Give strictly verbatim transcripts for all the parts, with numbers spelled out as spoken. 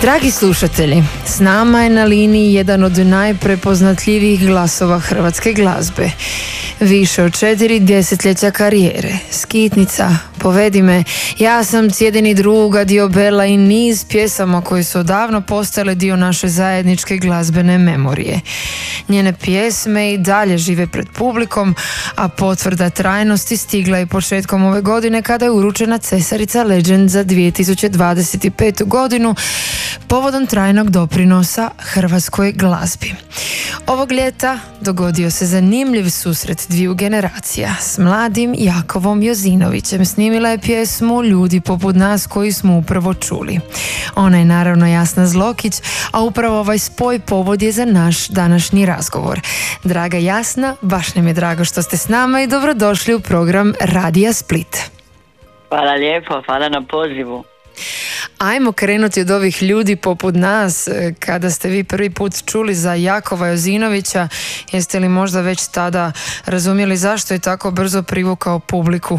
Dragi slušatelji, s nama je na liniji jedan od najprepoznatljivijih glasova hrvatske glazbe. Više od četiri desetljeća karijere, skitnica, Povedi me, Ja sam Sjedini druga, Diobela i niz pjesama koje su odavno postale dio naše zajedničke glazbene memorije. Njene pjesme i dalje žive pred publikom, a potvrda trajnosti stigla je početkom ove godine kada je uručena Cesarica Legend za dvije tisuće dvadeset petu godinu povodom trajnog doprinosa hrvatskoj glazbi. Ovog ljeta dogodio se zanimljiv susret dviju generacija. S mladim Jakovom Jozinovićem snimila je pjesmu Ljudi poput nas koji smo upravo čuli. Ona je naravno Jasna Zlokić, a upravo ovaj spoj povod je za naš današnji razgovor. Draga Jasna, baš nam je drago što ste s nama i dobrodošli u program Radija Split. Hvala lijepo, hvala na pozivu. Ajmo krenuti od ovih Ljudi poput nas. Kada ste vi prvi put čuli za Jakova Jozinovića, jeste li možda već tada razumjeli zašto je tako brzo privukao publiku?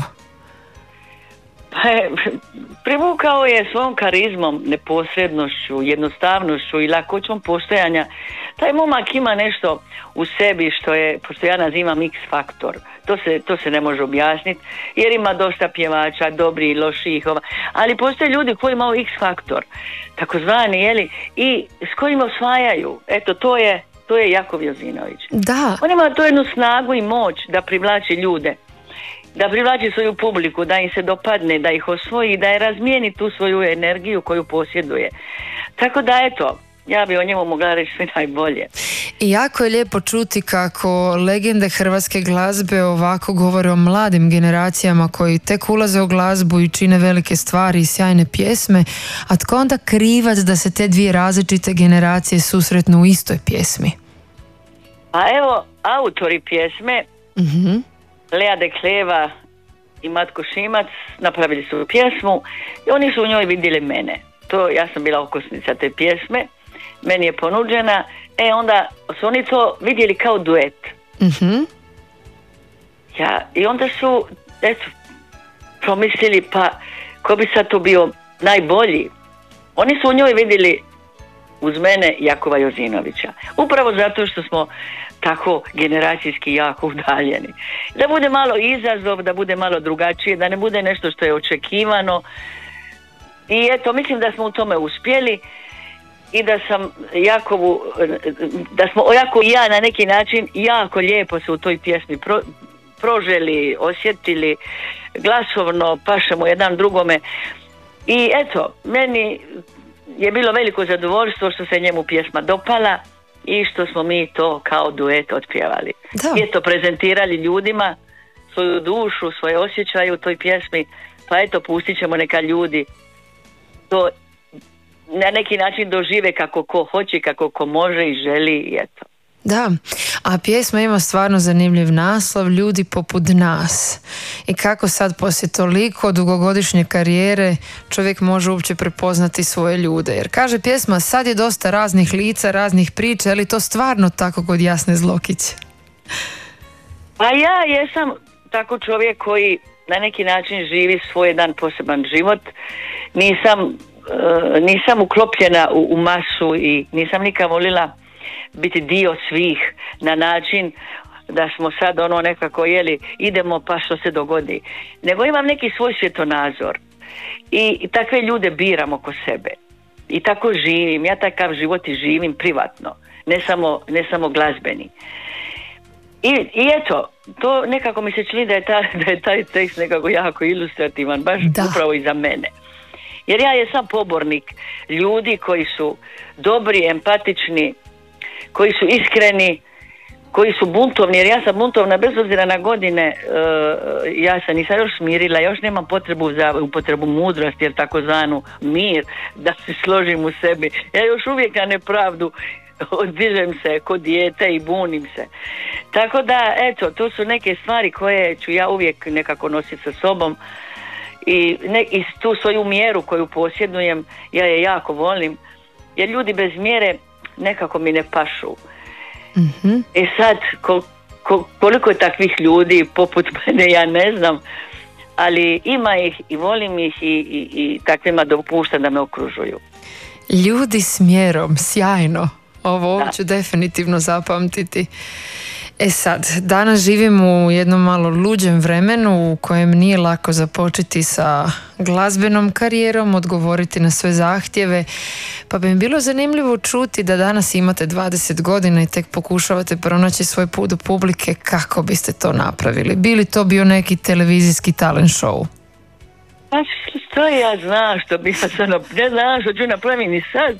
Pa, privukao je svojom karizmom, neposrednošću, jednostavnošću i lakoćom postojanja. Taj momak ima nešto u sebi što je, pošto ja nazivam X-faktor. To se, to se ne može objasniti, jer ima dosta pjevača, dobri i loših, ali postoje ljudi koji imaju X-faktor, takozvani, jeli, i s kojima osvajaju. Eto, to je, to je Jakov Jozinović. Da. On ima tu jednu snagu i moć da privlači ljude, da privlači svoju publiku, da im se dopadne, da ih osvoji, da je razmijeni tu svoju energiju koju posjeduje. Tako da, eto, ja bi o njemu mogla reći sve najbolje. I jako je lijepo čuti kako legende hrvatske glazbe ovako govore o mladim generacijama koji tek ulaze u glazbu i čine velike stvari i sjajne pjesme, a tko onda krivac da se te dvije različite generacije susretnu u istoj pjesmi? A evo, autori pjesme, mm-hmm. Lea Dekleva i Matko Šimac napravili su pjesmu i oni su u njoj vidjeli mene. To, ja sam bila okosnica te pjesme, meni je ponuđena, e onda su oni to vidjeli kao duet. Mm-hmm. Ja, i onda su eto, promislili, pa ko bi sad to bio najbolji? Oni su u njoj vidjeli uz mene Jakova Jozinovića. Upravo zato što smo tako generacijski jako udaljeni. Da bude malo izazov, da bude malo drugačije, da ne bude nešto što je očekivano. I eto, mislim da smo u tome uspjeli i da sam Jakovu, da smo Jakov i ja na neki način jako lijepo se u toj pjesmi pro, proželi, osjetili, glasovno pašemo jedan drugome. I eto, meni je bilo veliko zadovoljstvo što se njemu pjesma dopala i što smo mi to kao duet otpjevali. Da. I eto, prezentirali ljudima svoju dušu, svoje osjećaje u toj pjesmi, pa eto, pustit ćemo neka ljudi to na neki način dožive kako ko hoće, kako ko može i želi i eto. Da, a pjesma ima stvarno zanimljiv naslov, Ljudi poput nas. I kako sad poslije toliko dugogodišnje karijere čovjek može uopće prepoznati svoje ljude? Jer kaže pjesma, sad je dosta raznih lica, raznih priča, ali to stvarno tako kod Jasne Zlokić? Pa ja jesam tako čovjek koji na neki način živi svoj jedan poseban život. Nisam, uh, nisam uklopljena u, u masu i nisam nikad volila biti dio svih na način da smo sad ono nekako jeli idemo pa što se dogodi, nego imam neki svoj svjetonazor i, i takve ljude biram oko sebe i tako živim, ja takav život i živim privatno, ne samo, ne samo glazbeni. I, i eto, to nekako mi se čini da je, ta, da je taj tekst nekako jako ilustrativan, baš da. Upravo i za mene. Jer ja jesam pobornik ljudi koji su dobri, empatični, koji su iskreni, koji su buntovni, jer ja sam buntovna bez obzira na godine, uh, ja sam nisam još smirila, još nemam potrebu za upotrebu mudrosti, jer takozvanu mir, da se složim u sebi. Ja još uvijek na nepravdu oddižem se kod dijete i bunim se. Tako da, eto, to su neke stvari koje ću ja uvijek nekako nositi sa sobom i, ne, i tu svoju mjeru koju posjedujem, ja je jako volim, jer ljudi bez mjere nekako mi ne pašu. Mm-hmm. E sad, kol, kol, koliko je takvih ljudi poput mene, ja ne znam, ali ima ih i volim ih i, i, i takvima dopuštam da me okružuju. Ljudi s mjerom, sjajno. Ovo, ovo ću definitivno zapamtiti. E sad, danas živimo u jednom malo luđem vremenu u kojem nije lako započeti sa glazbenom karijerom, odgovoriti na sve zahtjeve, pa bi mi bilo zanimljivo čuti da danas imate dvadeset godina i tek pokušavate pronaći svoj put do publike. Kako biste to napravili? Bi li to bio neki televizijski talent show? Pa što ja znam što bi ja sad, ne znam što ću napraviti ni sad.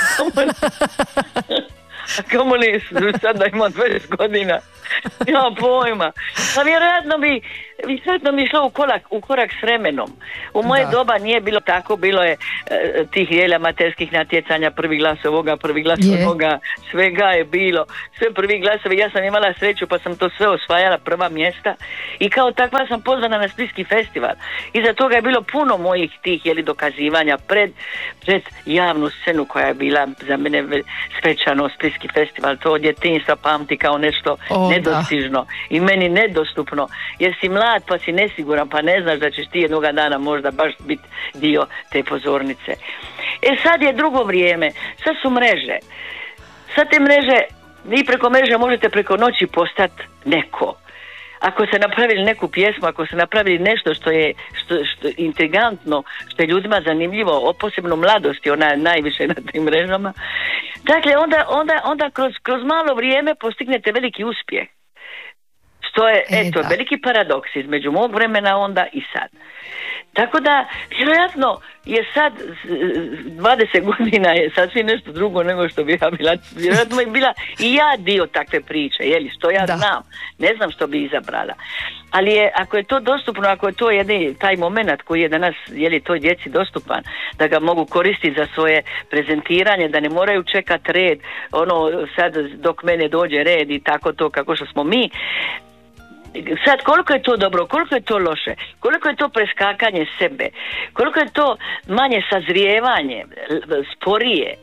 A kamo li sad da imam dvadeset godina? Nema pojma. Pa vjerojatno bi, vjerojatno bi išlo u korak, u korak s vremenom. U moje da. doba nije bilo tako, bilo je e, tih jela amaterskih natjecanja, prvi glas ovoga, prvi glas yeah. ovoga, svega je bilo, sve prvi glasovi, ja sam imala sreću pa sam to sve osvajala, prva mjesta i kao takva sam pozvana na Splitski festival. Iza toga je bilo puno mojih tih jeli dokazivanja pred, pred javnu scenu koja je bila za mene svečano Splitski festival, to od djetinjstva pamti kao nešto oh, nedostižno da. I meni nedostupno, jer si mlad pa si nesiguran, pa ne znaš da ćeš ti jednoga dana možda baš biti dio te pozornice. E sad je drugo vrijeme, sad su mreže, sad te mreže, vi preko mreže možete preko noći postati neko. Ako ste napravili neku pjesmu, ako ste napravili nešto što je što, što intrigantno, što je ljudima zanimljivo, posebno mladosti, ona je najviše na tim mrežama, dakle onda, onda, onda kroz, kroz malo vrijeme postignete veliki uspjeh. Što je, e, eto, da. veliki paradoks između mog vremena onda i sad. Tako da, vjerojatno je sad, dvadeset godina je sasvim nešto drugo nego što bi ja bila, vjerojatno je bila i ja dio takve priče, jeli, što ja da. znam, ne znam što bi izabrala. Ali je, ako je to dostupno, ako je to jedni, taj moment koji je danas, jeli, toj djeci dostupan, da ga mogu koristiti za svoje prezentiranje, da ne moraju čekati red, ono, sad dok mene dođe red i tako to kako što smo mi. Sad, koliko je to dobro, koliko je to loše, koliko je to preskakanje sebe, koliko je to manje sazrijevanje, sporije,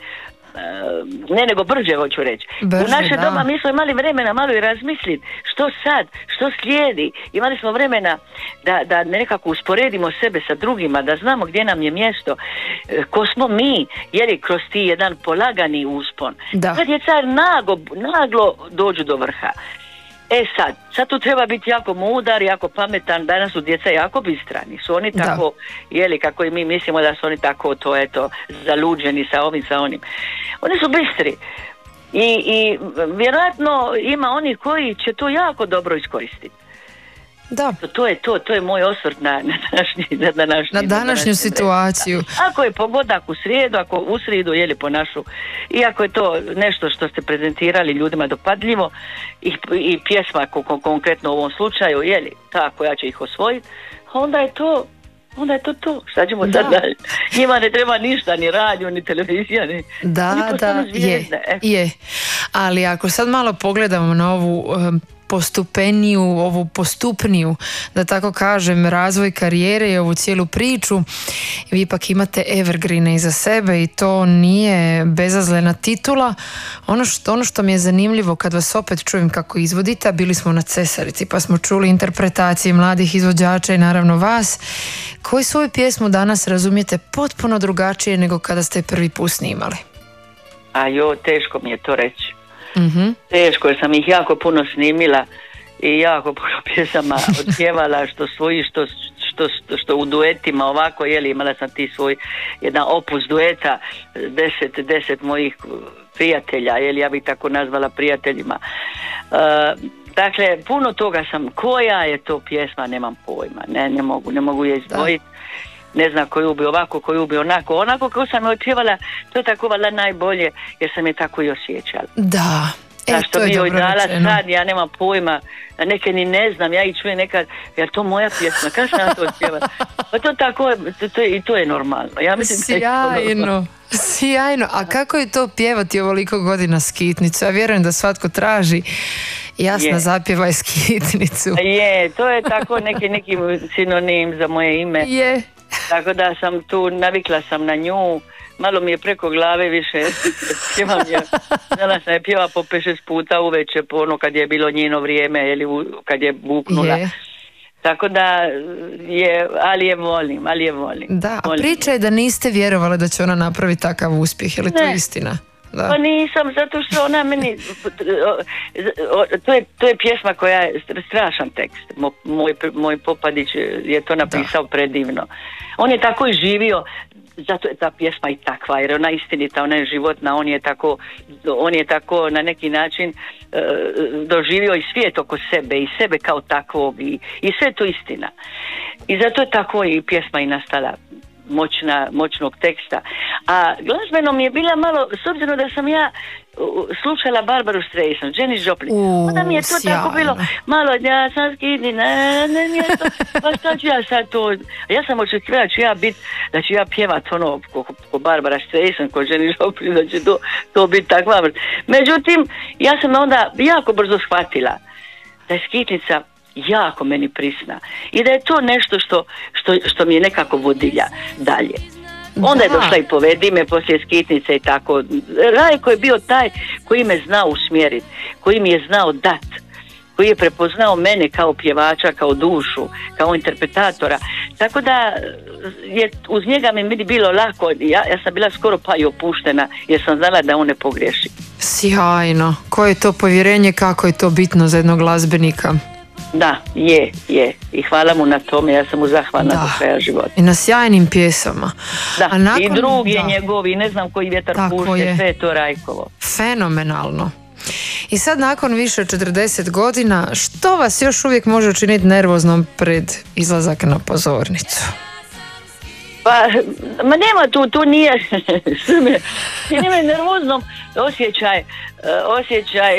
ne nego brže hoću reći. Brže, u naše da. doba mi smo imali vremena malo i razmisliti što sad, što slijedi. Imali smo vremena da, da nekako usporedimo sebe sa drugima, da znamo gdje nam je mjesto, ko smo mi, jer je kroz ti jedan polagani uspon. Da. Kad je car naglo, naglo dođu do vrha. E sad, sad tu treba biti jako mudar, jako pametan, danas su djeca jako bistra, nisu oni tako, da. jeli, kako i mi mislimo da su oni tako, to eto, zaluđeni sa ovim, sa onim. Oni su bistri i, i vjerojatno ima onih koji će to jako dobro iskoristiti. Da. To, to je to, to je moj osvrt na, na, današnji, na, današnji, na današnju situaciju. Da. Ako je pogodak u srijedu, ako u srijedu jeli po našu, i ako je to nešto što ste prezentirali ljudima dopadljivo i, i pjesma ko, konkretno u ovom slučaju, jeli, ta koja će ih osvojiti, onda je to onda je to to. Šta ćemo da. sad dalje? Njima ne treba ništa, ni radio, ni televizija, ni... Da, da, je, e. je. Ali ako sad malo pogledamo na ovu... Um, postupeniju, ovu postupniju, da tako kažem, razvoj karijere i ovu cijelu priču, vi ipak imate evergreene iza sebe i to nije bezazlena titula. Ono što, ono što mi je zanimljivo kad vas opet čujem kako izvodite, a bili smo na Cesarici pa smo čuli interpretacije mladih izvođača i naravno vas, koji svoju pjesmu danas razumijete potpuno drugačije nego kada ste prvi put snimali. A jo, teško mi je to reći. Mm-hmm. Teško, jer sam ih jako puno snimila i jako puno pjesama odpjevala, što svoji, što, što, što, što u duetima ovako, jeli, imala sam ti svoj jedan opus dueta, deset, deset mojih prijatelja, jeli, ja bih tako nazvala prijateljima. Uh, dakle, puno toga sam, koja je to pjesma, nemam pojma, ne, ne mogu, ne mogu je izdvojiti. Ne znam koju bi ovako, koju bi onako. Onako kako sam je otpjevala, to je tako valjda najbolje, jer sam je tako i osjećala. Da, e, a što to je bi joj dobro dala rečeno. Sad, ja nemam pojma, neke ni ne znam, ja ih čujem nekad, jer to moja pjesma, kada sam ja to otpjevala? Pa to tako, to, to, i to je normalno. Ja mislim sjajno, sjajno. A kako je to pjevati ovoliko godina skitnicu? Ja vjerujem da svatko traži jasna je. Zapjevaj skitnicu. Je, to je tako neki, neki sinonim za moje ime. Je. Tako da sam tu, navikla sam na nju, malo mi je preko glave više, pjevam je, znala sam je pjeva po pet šest puta uveče, po ono kad je bilo njeno vrijeme, ili kad je buknula. Je. Tako da je, ali je volim, ali je volim. Da, a volim. priča je da niste vjerovali da će ona napraviti takav uspjeh, je li to istina? Da. Pa nisam, zato što ona meni, to je, to je pjesma koja je strašan tekst, moj, moj Popadić je to napisao da. Predivno. On je tako i živio, zato je ta pjesma i takva, jer ona istinita, ona je životna, on je tako, on je tako na neki način uh, doživio i svijet oko sebe i sebe kao takvog i, i sve to istina. I zato je tako i pjesma i nastala. Moćna, moćnog teksta. A glazbeno mi je bila malo, s obzirom da sam ja slušala Barbaru Streisand, Janis Joplin, uh, onda mi je to sjajno. Tako bilo malo, ja sam skidni, ne, ne, ne, to, pa šta ću ja sad to, ja sam očekivala da ću ja bit, da ću ja pjevat ono ko, ko Barbara Streisand, ko Janis Joplin, da će to, to biti takva. Međutim, ja sam onda jako brzo shvatila da je skitnica jako meni prisna i da je to nešto što, što, što mi je nekako vodilja dalje. Onda je došla i Povedi me poslije skitnice i tako. Rajko je bio taj koji me znao usmjeriti, koji mi je znao dat, koji je prepoznao mene kao pjevača, kao dušu, kao interpretatora. Tako da je uz njega mi je bilo lako, ja, ja sam bila skoro pa i opuštena jer sam znala da on ne pogriješi. Sjajno. Koje je to povjerenje, kako je to bitno za jednog glazbenika? Da, je, je. I hvala mu na tome, ja sam mu zahvalna do kraja života. I na sjajnim pjesama. Da, a nakon, i drugi je njegovi, ne znam koji vjetar puše, sve je to Rajkovo. Fenomenalno. I sad nakon više od četrdeset godina, što vas još uvijek može učiniti nervoznom pred izlazak na pozornicu? Pa, ma nema tu, tu nije, nije nervoznom osjećaj, osjećaj,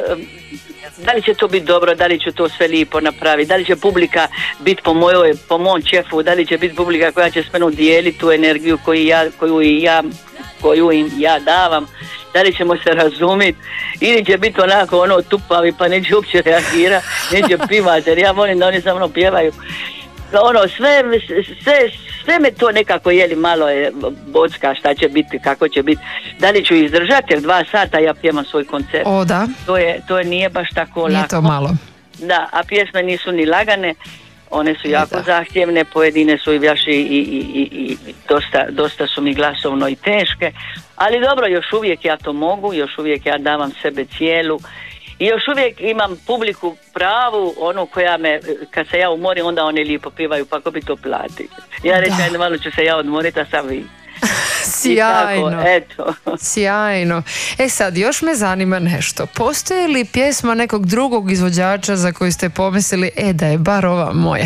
da li će to biti dobro, da li će to sve lijepo napraviti, da li će publika biti po mojoj, po mom čefu, da li će biti publika koja će s menom dijeliti tu energiju koju ja, koju i ja, koju im ja davam, da li ćemo se razumjeti ili će biti onako ono tupavi pa neće uopće reagirati, neće pivati jer ja volim da oni sa mnom pjevaju. Ono, sve, sve, sve me to nekako jeli malo je bocka šta će biti, kako će biti, da li ću izdržati jer dva sata ja pjevam svoj koncert. O da. To je, to je nije baš tako nije lako. To malo. Da, a pjesme nisu ni lagane, one su jako da. zahtjevne, pojedine su i vjaši i, i, i, i dosta, dosta su mi glasovno i teške, ali dobro, još uvijek ja to mogu, još uvijek ja davam sebe cijelu. I još uvijek imam publiku pravu, onu koja me, kad se ja umorim, onda oni lijepo pivaju, pa ko bi to plati. Ja reći, ajde malo ću se ja odmoriti, a sam vi. Sjajno. Tako, eto. Sjajno. E sad, još me zanima nešto. Postoji li pjesma nekog drugog izvođača za koju ste pomislili, e da je bar ova moja?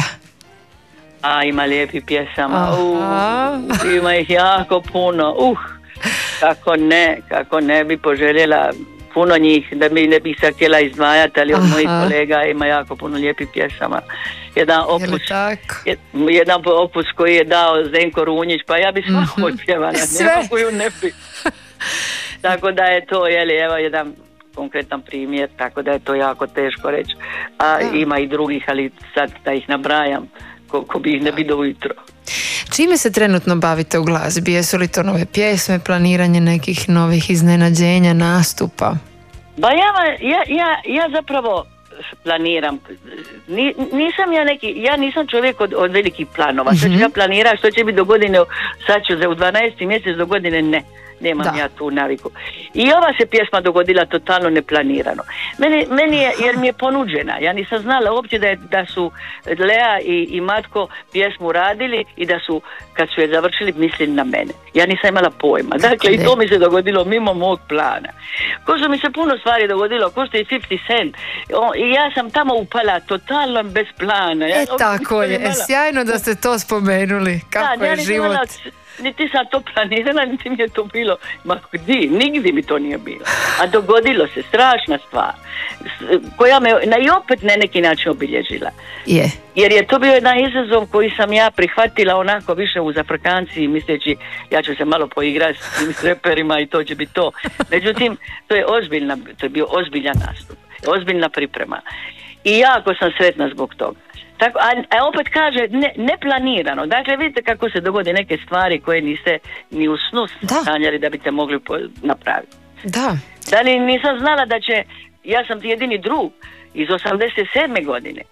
A, ima lijepi pjesama. Uh, ima ih jako puno. Uh, kako ne, kako ne bi poželjela puno njih, da mi ne bih sad htjela izdvajati, ali od Aha. mojih kolega ima jako puno lijepih pjesama. Jedan opus, je, jedan opus koji je dao Zdenko Runjić, pa ja bi svako mm-hmm. odpjevala, nema koju ne bi. Tako da je to, jeli, evo jedan konkretan primjer, tako da je to jako teško reći. A ja. ima i drugih, ali sad da ih nabrajam, ko, ko bi ih ne bi do ujutro. Čime se trenutno bavite u glazbi? Jesu li to nove pjesme, planiranje nekih novih iznenađenja, nastupa? Ba ja, ja, ja, ja zapravo planiram. Ni, nisam ja neki, ja nisam čovjek od, od velikih planova. Mm-hmm. Sad ću ja planirati što će biti do godine, sad ću za u dvanaesti mjesec do godine, ne. Nemam da. ja tu naviku. I ova se pjesma dogodila totalno neplanirano. Meni, meni je, jer mi je ponuđena. Ja nisam znala uopće da, je, da su Lea i, i Matko pjesmu radili i da su, kad su je završili, mislili na mene. Ja nisam imala pojma. Dakle, i to mi se dogodilo mimo mog plana. Ko što mi se puno stvari dogodilo, ko što je pedeset cent. O, i ja sam tamo upala totalno bez plana. Ja, e, tako je. E, sjajno da ste to spomenuli. Kako da, je ja život. Imala, niti sam to planirala, niti mi je to bilo, ma gdje, nigdje mi to nije bilo. A dogodilo se, strašna stvar, koja me na, i opet na neki način obilježila. Yeah. Jer je to bio jedan izazov koji sam ja prihvatila onako više u zafrkanciji, misleći ja ću se malo poigrati s reperima i to će biti to. Međutim, to je ozbiljna, to je bio ozbiljan nastup, ozbiljna priprema. I jako sam sretna zbog toga. Tako, a, a opet kaže ne, neplanirano. Dakle, vidite kako se dogode neke stvari koje niste ni u snu sanjali da biste mogli po, napraviti. Da. Da li nisam znala da će, ja sam jedini drug iz osamdeset sedme godine.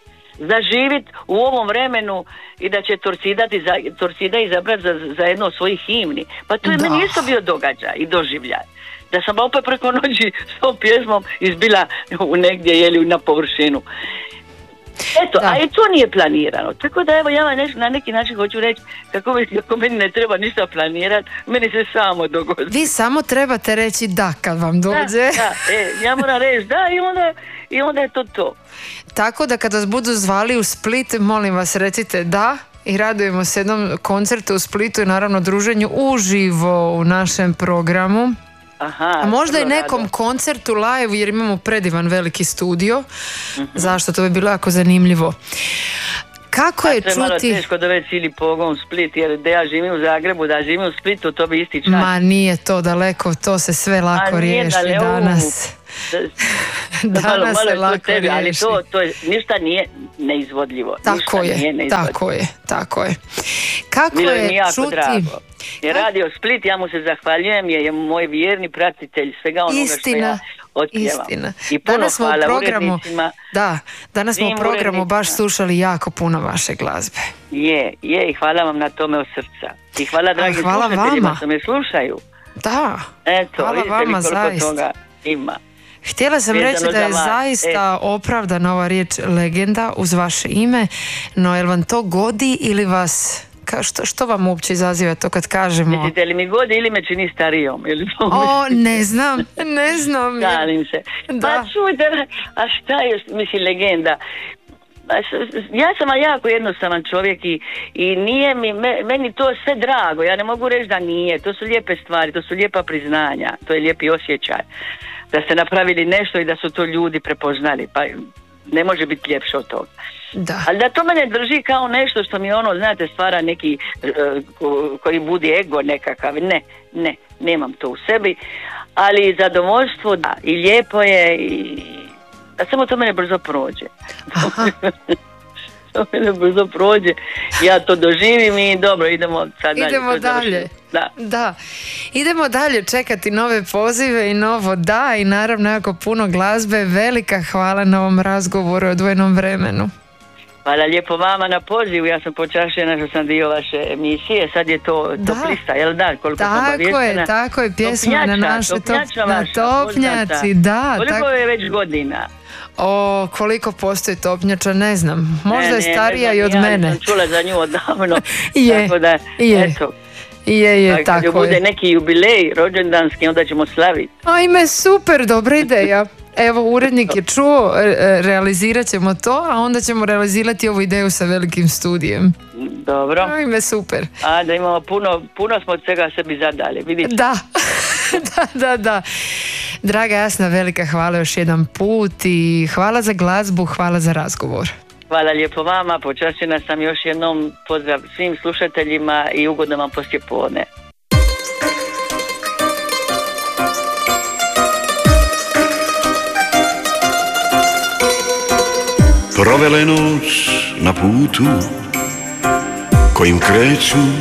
zaživit u ovom vremenu i da će Torcida, Torcida izabrati za, za jedno od svojih himni. Pa to je da. Meni isto bio događaj i doživljaj. Da sam opet preko noći s tom pjesmom izbila u negdje jeli na površinu. Eto, da. A i to nije planirano. Tako da evo ja vam neš, na neki način hoću reći kako, kako meni ne treba ništa planirati, meni se samo dogodi. Vi samo trebate reći da kad vam dođe. Da, da, e, ja moram reći da i onda, i onda je to to. Tako da kada vas budu zvali u Split, molim vas recite da i radujemo se jednom koncertu u Splitu i naravno druženju uživo u našem programu. Aha, a možda i nekom rado. koncertu live jer imamo predivan veliki studio. Uh-huh. Zašto? To bi bilo jako zanimljivo. Kako je čuti... To je malo teško dovesti cijeli pogon u Split, jer da ja živim u Zagrebu, da živim u Splitu, to bi isti čas. Ma nije to daleko, to se sve lako riješi danas. Danas malo, malo se lako tebi, ali riješi. to, to je, ništa nije neizvodljivo. Tako ništa je, nije neizvodljivo. tako je, tako je. Kako bilo je mi jako čuti... drago. Jer radio Split, ja mu se zahvaljujem, jer je moj vjerni pratitelj svega onoga istina, što ja otpjevam. Istina. I puno danas smo hvala u programu, urednicima. da, danas smo u programu baš slušali jako puno vaše glazbe. Je, je, i hvala vam na tome od srca. I hvala dragim hvala slušateljima vama. što me slušaju. Da, eto, hvala vama zaista. Toga ima. Htjela sam Vezano reći da je za zaista e. opravdana ova riječ legenda uz vaše ime, no jel vam to godi ili vas... Ka, što, što vam uopće izaziva to kad kažemo? Mislite li mi godi ili me čini starijom? Ili to o, ne znam, ne znam. Šalim se. Da. Pa čujte, a šta je, mislim, legenda? Ja sam jako jednostavan čovjek i, i nije mi, meni to sve drago, ja ne mogu reći da nije, to su lijepe stvari, to su lijepa priznanja, to je lijepi osjećaj. Da ste napravili nešto i da su to ljudi prepoznali, pa ne može biti ljepše od toga. Da. Ali da to mene drži kao nešto što mi ono, znate, stvara neki uh, koji budi ego nekakav, ne, ne, nemam to u sebi, ali zadovoljstvo da, i lijepo je i a samo to mene brzo prođe. To mene brzo prođe, ja to doživim i dobro, idemo sad dalje. Idemo dalje. Da. da. Idemo dalje čekati nove pozive i novo da i naravno jako puno glazbe. Velika hvala na ovom razgovoru o odvojenom vremenu. Hvala lijepo vama na pozivu, ja sam počašćena što sam dio vaše emisije, sad je to da. Toplista, jel da? Koliko tako sam je, tako je, pjesma topnjača, na naše topnjača na vaša, Topnjači, poznata. da. Koliko tako... je već godina? O, koliko postoji Topnjača, ne znam, možda ne, je starija ne, i od ja mene. Ja sam čula za nju odavno, je, tako da, je. eto. Je, je, Kad tako je. bude neki jubilej rođendanski, onda ćemo slaviti. Ajme, super, dobra ideja. Evo, urednik je čuo, realizirat ćemo to, a onda ćemo realizirati ovu ideju sa velikim studijem. Dobro. Ajme, super. A da imamo puno, puno smo od svega sebi zadali, vidite. Da, da, da, da. Draga Jasna, velika hvala još jedan put i hvala za glazbu, hvala za razgovor. Hvala lijepo vama, počašćena sam još jednom, pozdrav svim slušateljima i ugodno vam poslijepodne. Provele noć na putu kojim kreću